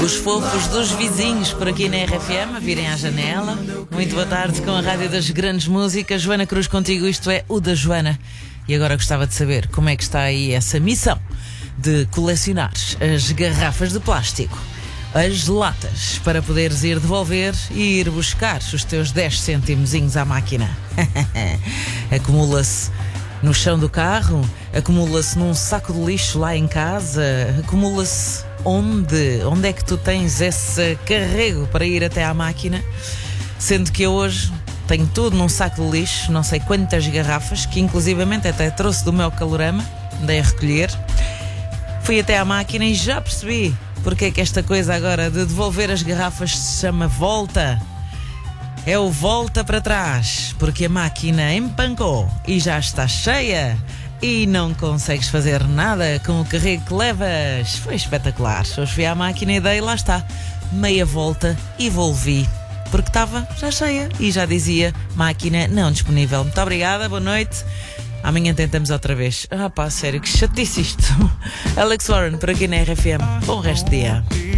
Os fofos dos vizinhos por aqui na RFM a virem à janela. Muito boa tarde com a Rádio das Grandes Músicas. Joana Cruz contigo, isto é o da Joana. E agora gostava de saber como é que está aí essa missão de colecionar as garrafas de plástico, as latas, para poderes ir devolver e ir buscar os teus 10 cêntimozinhos à máquina. Acumula-se no chão do carro, acumula-se num saco de lixo lá em casa, acumula-se onde? Onde é que tu tens esse carrego para ir até à máquina? Sendo que eu hoje tenho tudo num saco de lixo, não sei quantas garrafas, que inclusivamente até trouxe do meu calorama, andei a recolher. Fui até à máquina e já percebi porque é que esta coisa agora de devolver as garrafas se chama volta. É o volta para trás, porque a máquina empancou e já está cheia e não consegues fazer nada com o carrego que levas. Foi espetacular. Hoje fui à máquina e dei, lá está, meia volta e volvi, porque estava já cheia e já dizia máquina não disponível. Muito obrigada, boa noite. Amanhã tentamos outra vez. Sério, que chatice isto. Alex Warren por aqui na RFM. Bom resto de dia.